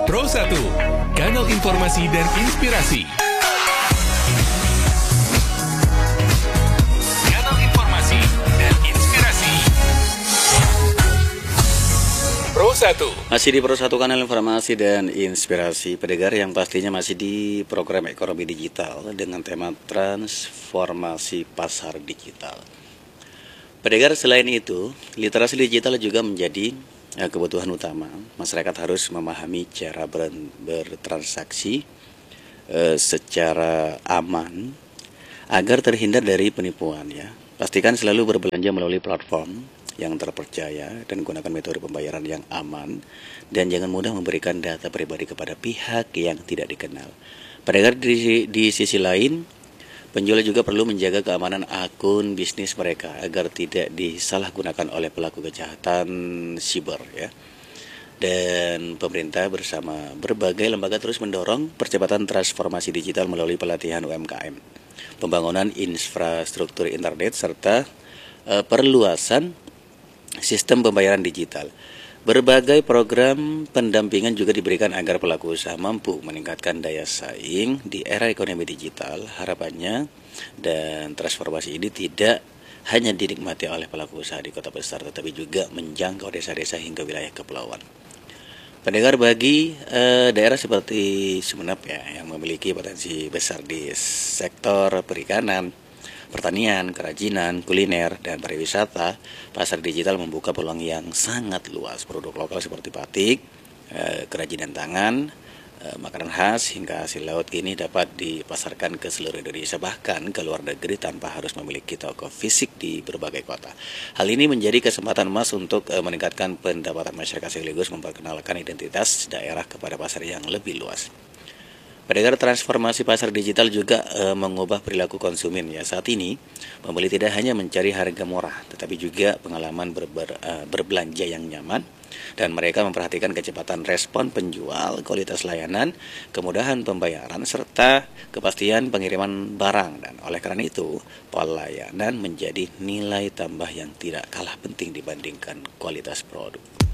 Pro 1, kanal informasi dan inspirasi. Kanal informasi dan inspirasi. Pro 1. Masih di Pro 1, kanal informasi dan inspirasi pendengar yang pastinya masih di program ekonomi digital dengan tema transformasi pasar digital. Pendengar, selain itu, literasi digital juga menjadi kebutuhan utama. Masyarakat harus memahami cara bertransaksi secara aman agar terhindar dari penipuan ya. Pastikan selalu berbelanja melalui platform yang terpercaya dan gunakan metode pembayaran yang aman, dan jangan mudah memberikan data pribadi kepada pihak yang tidak dikenal. Pendengar, di sisi lain, penjual juga perlu menjaga keamanan akun bisnis mereka agar tidak disalahgunakan oleh pelaku kejahatan siber ya. Dan pemerintah bersama berbagai lembaga terus mendorong percepatan transformasi digital melalui pelatihan UMKM, pembangunan infrastruktur internet, serta perluasan sistem pembayaran digital. Berbagai program pendampingan juga diberikan agar pelaku usaha mampu meningkatkan daya saing di era ekonomi digital. Harapannya dan transformasi ini tidak hanya dinikmati oleh pelaku usaha di kota besar, tetapi juga menjangkau desa-desa hingga wilayah kepulauan. Pendengar, bagi daerah seperti Sumeneb ya, yang memiliki potensi besar di sektor perikanan, pertanian, kerajinan, kuliner, dan pariwisata, pasar digital membuka peluang yang sangat luas. Produk lokal seperti batik, kerajinan tangan, makanan khas, hingga hasil laut ini dapat dipasarkan ke seluruh Indonesia, bahkan ke luar negeri tanpa harus memiliki toko fisik di berbagai kota. Hal ini menjadi kesempatan emas untuk meningkatkan pendapatan masyarakat sekaligus memperkenalkan identitas daerah kepada pasar yang lebih luas. Pendengar, transformasi pasar digital juga mengubah perilaku konsumen ya. Saat ini pembeli tidak hanya mencari harga murah, tetapi juga pengalaman berbelanja yang nyaman, dan mereka memperhatikan kecepatan respon penjual, kualitas layanan, kemudahan pembayaran, serta kepastian pengiriman barang. Dan oleh karena itu, pelayanan menjadi nilai tambah yang tidak kalah penting dibandingkan kualitas produk.